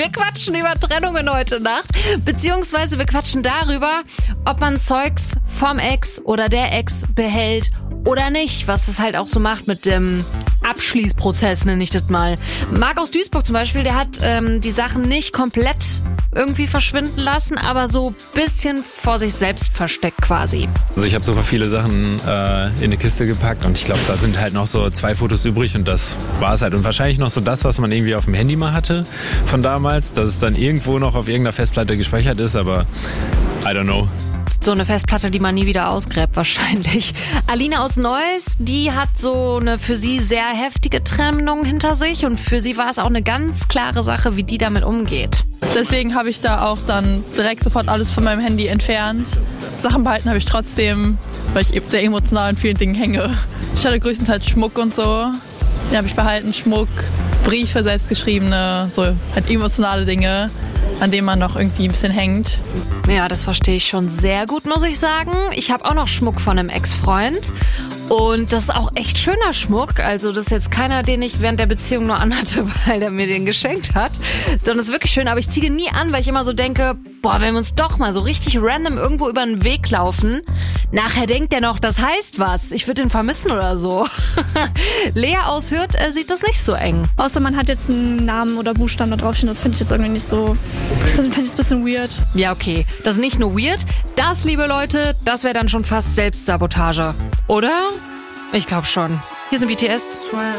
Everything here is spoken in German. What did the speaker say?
Wir quatschen über Trennungen heute Nacht, beziehungsweise wir quatschen darüber, ob man Zeugs vom Ex oder der Ex behält oder nicht, was es halt auch so macht mit dem Abschließprozess, nenne ich das mal. Marc aus Duisburg zum Beispiel, der hat die Sachen nicht komplett irgendwie verschwinden lassen, aber so ein bisschen vor sich selbst versteckt quasi. Also ich habe super viele Sachen in eine Kiste gepackt und ich glaube, da sind halt noch so 2 Fotos übrig und das war es halt. Und wahrscheinlich noch so das, was man irgendwie auf dem Handy mal hatte von damals, dass es dann irgendwo noch auf irgendeiner Festplatte gespeichert ist, aber I don't know. So eine Festplatte, die man nie wieder ausgräbt wahrscheinlich. Alina aus Neuss, die hat so eine für sie sehr heftige Trennung hinter sich und für sie war es auch eine ganz klare Sache, wie die damit umgeht. Deswegen habe ich da auch dann direkt sofort alles von meinem Handy entfernt. Sachen behalten habe ich trotzdem, weil ich eben sehr emotional an vielen Dingen hänge. Ich hatte größtenteils Schmuck und so. Den habe ich behalten, Schmuck, Briefe, selbstgeschriebene, so halt emotionale Dinge, an denen man noch irgendwie ein bisschen hängt. Ja, das verstehe ich schon sehr gut, muss ich sagen. Ich habe auch noch Schmuck von einem Ex-Freund und das ist auch echt schöner Schmuck. Also das ist jetzt keiner, den ich während der Beziehung nur anhatte, weil der mir den geschenkt hat. Sondern das ist wirklich schön, aber ich ziehe den nie an, weil ich immer so denke, boah, wenn wir uns doch mal so richtig random irgendwo über den Weg laufen, nachher denkt der noch, das heißt was. Ich würde den vermissen oder so. Lea aus Hürth sieht das nicht so eng. Außer man hat jetzt einen Namen oder Buchstaben da draufstehen, das finde ich jetzt irgendwie nicht so, das finde ich ein bisschen weird. Ja, okay. Das ist nicht nur weird. Das, liebe Leute, das wäre dann schon fast Selbstsabotage. Oder? Ich glaube schon. Hier sind BTS.